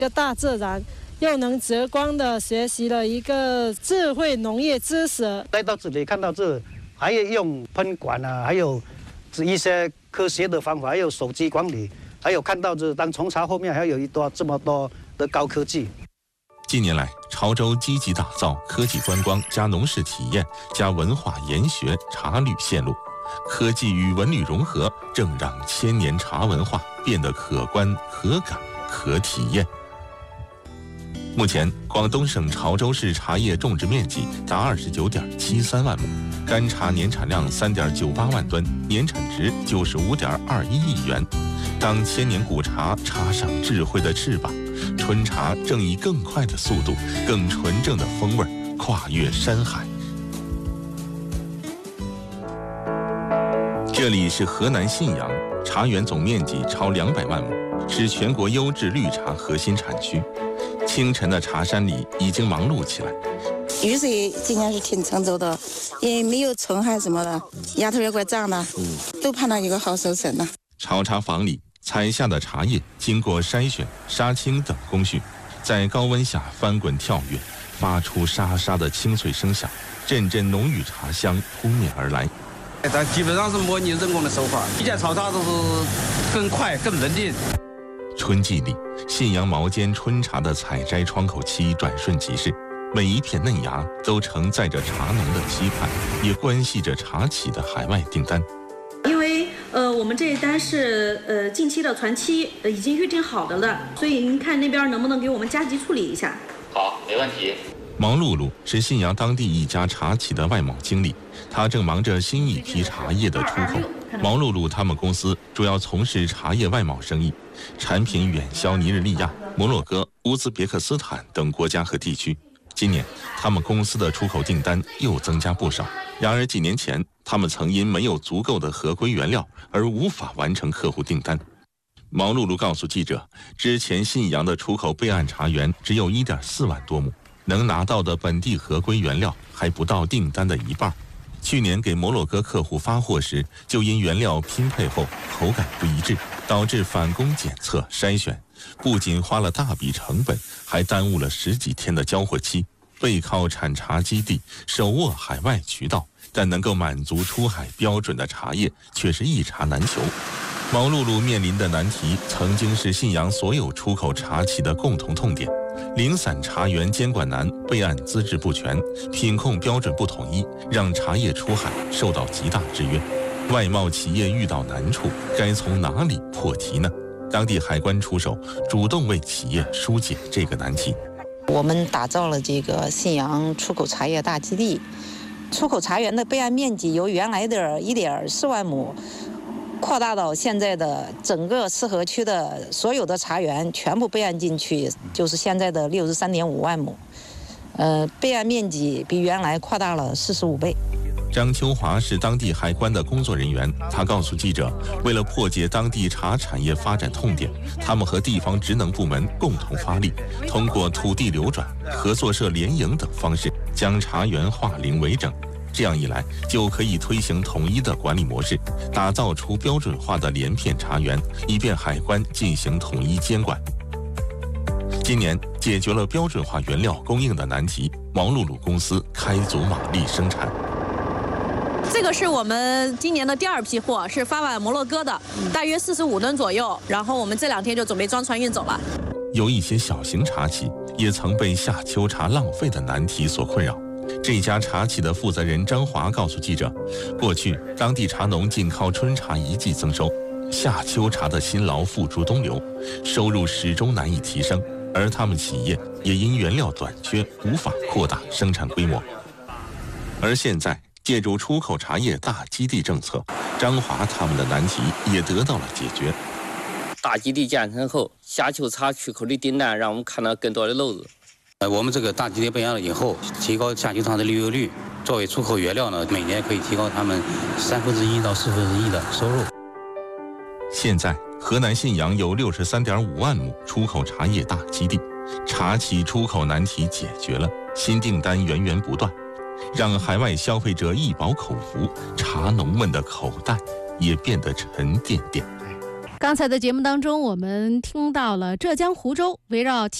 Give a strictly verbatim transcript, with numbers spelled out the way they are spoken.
一个大自然，又能直观的学习了一个智慧农业知识。 来到这里看到这，还有用喷管啊，还有一些科学的方法，还有手机管理，还有看到这当从茶后面还有一多这么多的高科技。 近年来，潮州积极打造科技观光加农事体验加文化研学茶旅线路，科技与文旅融合，正让千年茶文化变得可观、可感、可体验。目前，广东省潮州市茶叶种植面积达二十九点七三万亩，干茶年产量三点九八万吨，年产值九十五点二一亿元。当千年古茶插上智慧的翅膀，春茶正以更快的速度、更纯正的风味跨越山海。这里是河南信阳，茶园总面积超两百万亩，是全国优质绿茶核心产区。清晨的茶山里已经忙碌起来。 雨水今年是挺成熟的，也没有虫害什么的，芽头也怪胀的，都盼到一个好收成呢。 炒茶房里采下的茶叶经过筛选、杀青等工序，在高温下翻滚跳跃，发出沙沙的清脆声响，阵阵浓郁茶香扑面而来。 但基本上是模拟人工的手法，以前炒茶都是更快、更稳定。 春季里，信阳毛尖春茶的采摘窗口期转瞬即逝，每一片嫩芽都承载着茶农的期盼，也关系着茶企的海外订单。 因为呃，我们这一单是呃近期的船期，呃已经预定好的了，所以您看那边能不能给我们加急处理一下？ 好，没问题。毛露露是信阳当地一家茶企的外贸经理，他正忙着新一批茶叶的出口。毛露露他们公司主要从事茶叶外贸生意，产品远销尼日利亚、摩洛哥、乌兹别克斯坦等国家和地区。今年，他们公司的出口订单又增加不少。然而几年前，他们曾因没有足够的合规原料而无法完成客户订单。毛露露告诉记者，之前信阳的出口备案茶园只有 一点四万多亩，能拿到的本地合规原料还不到订单的一半。去年给摩洛哥客户发货时，就因原料拼配后口感不一致，导致返工检测筛选，不仅花了大笔成本，还耽误了十几天的交货期。背靠产茶基地，手握海外渠道，但能够满足出海标准的茶叶却是一茶难求。毛露露面临的难题，曾经是信阳所有出口茶企的共同痛点。零散茶园监管难，备案资质不全，品控标准不统一，让茶叶出海受到极大制约。外贸企业遇到难处，该从哪里破题呢？当地海关出手，主动为企业疏解这个难题。 我们打造了这个信阳出口茶叶大基地，出口茶园的备案面积由原来的 一点四万亩扩大到现在的整个浉河区的所有的茶园全部备案进去，就是现在的 六十三点五万亩，呃，备案面积比原来扩大了四十五倍。 张秋华是当地海关的工作人员，他告诉记者，为了破解当地茶产业发展痛点，他们和地方职能部门共同发力，通过土地流转、合作社联营等方式，将茶园化零为整。这样一来，就可以推行统一的管理模式，打造出标准化的连片茶园，以便海关进行统一监管。今年解决了标准化原料供应的难题，毛露露公司开足马力生产。 这个是我们今年的第二批货，是发往摩洛哥的，大约四十五吨左右。然后我们这两天就准备装船运走了。 有一些小型茶企也曾被夏秋茶浪费的难题所困扰。这家茶企的负责人张华告诉记者，过去当地茶农仅靠春茶一季增收，夏秋茶的辛劳付诸东流，收入始终难以提升，而他们企业也因原料短缺无法扩大生产规模。而现在借助出口茶叶大基地政策，张华他们的难题也得到了解决。 大基地建成后，夏秋茶出口的订单让我们看到更多的漏子。 呃，我们这个大基地备案了以后，提高夏秋茶的利用率，作为出口原料呢，每年可以提高他们三分之一到四分之一的收入。 现在，河南信阳有 六十三点五万亩出口茶叶大基地，茶企出口难题解决了，新订单源源不断，让海外消费者一饱口福，茶农们的口袋也变得沉甸甸。 刚才的节目当中，我们听到了浙江湖州围绕